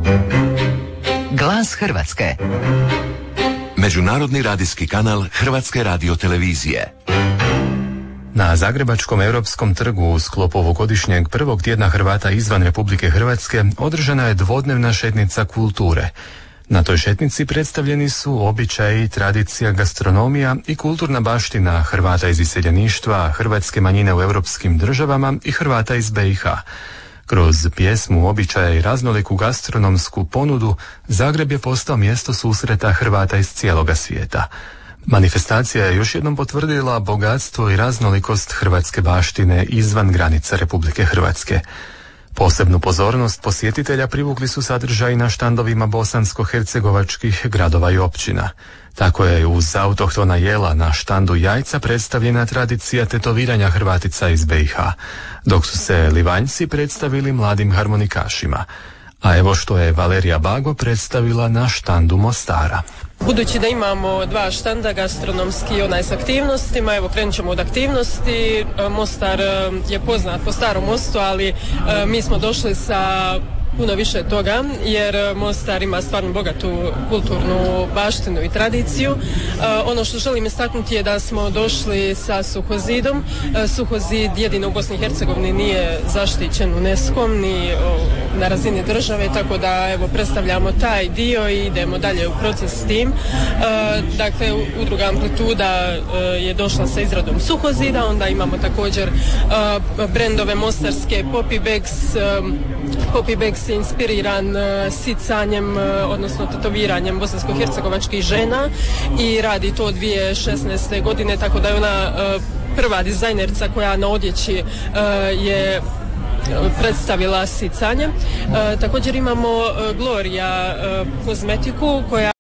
Glas Hrvatske. Međunarodni radijski kanal Hrvatske radiotelevizije. Na Zagrebačkom Europskom trgu u sklopu ovogodišnjeg prvog tjedna Hrvata izvan Republike Hrvatske održana je dvodnevna šetnica kulture. Na toj šetnici predstavljeni su običaji, tradicija, gastronomija i kulturna baština Hrvata iz iseljeništva, hrvatske manjine u europskim državama i Hrvata iz BiH. Kroz pjesmu, običaje i raznoliku gastronomsku ponudu, Zagreb je postao mjesto susreta Hrvata iz cijeloga svijeta. Manifestacija je još jednom potvrdila bogatstvo i raznolikost hrvatske baštine izvan granica Republike Hrvatske. Posebnu pozornost posjetitelja privukli su sadržaji na štandovima bosansko-hercegovačkih gradova i općina. Tako je uz autohtona jela na štandu jajca predstavljena tradicija tetoviranja Hrvatica iz BiH, dok su se Livanjci predstavili mladim harmonikašima. A evo što je Valerija Bago predstavila na štandu Mostara. Budući da imamo dva štanda, gastronomski onaj s aktivnostima, evo krenut ćemo od aktivnosti. Mostar je poznat po Starom mostu, ali mi smo došli sa puno više toga, jer Mostar ima stvarno bogatu kulturnu baštinu i tradiciju. Ono što želim istaknuti je da smo došli sa Suhozidom. Suhozid jedino u Bosni i Hercegovini nije zaštićen UNESCO-om ni na razini države, tako da evo predstavljamo taj dio i idemo dalje u proces s tim. Dakle, udruga Amplituda je došla sa izradom Suhozida, onda imamo također brendove mostarske Poppy Bags je inspiriran sicanjem, odnosno tetoviranjem bosansko-hercegovačkih žena i radi to 2016. godine, tako da je ona prva dizajnerica koja na odjeći je predstavila sicanje. Također imamo Gloria kozmetiku koja